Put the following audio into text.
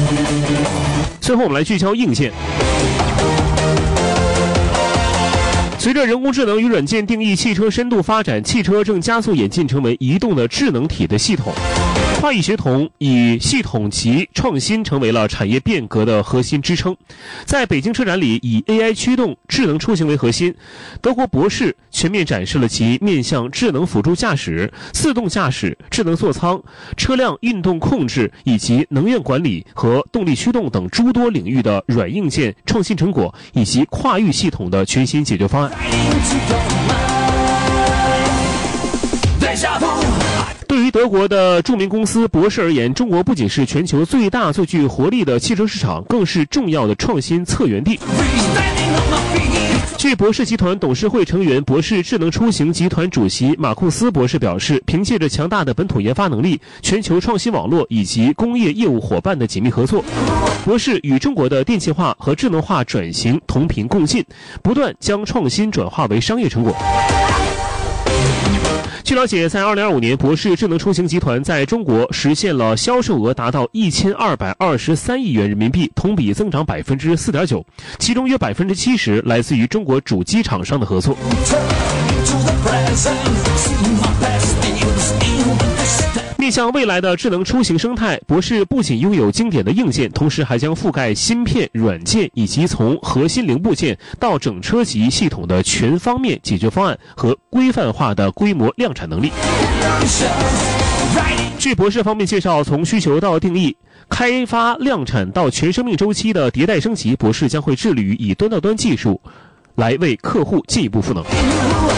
最后我们来聚焦硬件。随着人工智能与软件定义汽车深度发展，汽车正加速演进成为移动的智能体的系统。跨域协同以系统级创新成为了产业变革的核心支撑。在北京车展里，以 AI 驱动智能出行为核心，德国博世全面展示了其面向智能辅助驾驶、自动驾驶、智能座舱、车辆运动控制以及能源管理和动力驱动等诸多领域的软硬件创新成果，以及跨域系统的全新解决方案。对于德国的著名公司博世而言，中国不仅是全球最大最具活力的汽车市场，更是重要的创新策源地。据博世集团董事会成员、博世智能出行集团主席马库斯博士表示，凭借着强大的本土研发能力、全球创新网络以及工业业务伙伴的紧密合作，博世与中国的电气化和智能化转型同频共进，不断将创新转化为商业成果。据了解，在2025年，博世智能出行集团在中国实现了销售额达到1223亿元人民币，同比增长4.9%，其中约70%来自于中国主机厂商的合作。面向未来的智能出行生态，博世不仅拥有经典的硬件，同时还将覆盖芯片、软件以及从核心零部件到整车级系统的全方面解决方案和规范化的规模量产能力。据博世方面介绍，从需求到定义、开发、量产到全生命周期的迭代升级，博世将会致力于以端到端技术来为客户进一步赋能。